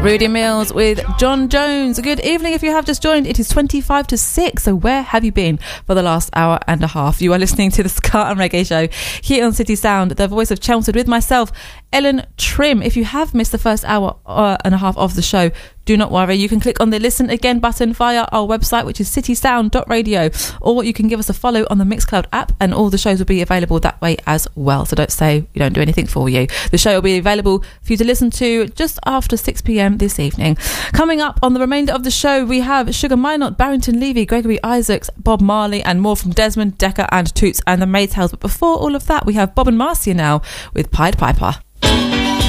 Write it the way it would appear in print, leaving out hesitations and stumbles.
Rudy Mills with John Jones. Good evening if you have just joined. It is 25 to 6, so where have you been for the last hour and a half? You are listening to the Ska and Reggae Show here on City Sound, the voice of Chelmsford, with myself, Ellen Trim. If you have missed the first hour and a half of the show, do not worry. You can click on the listen again button via our website, which is citysound.radio, or you can give us a follow on the Mixcloud app, and all the shows will be available that way as well. So don't say we don't do anything for you. The show will be available for you to listen to just after 6 p.m. this evening. Coming up on the remainder of the show, we have Sugar Minot, Barrington Levy, Gregory Isaacs, Bob Marley, and more from Desmond, Decker, and Toots and the Maytals. But before all of that, we have Bob and Marcia now with Pied Piper.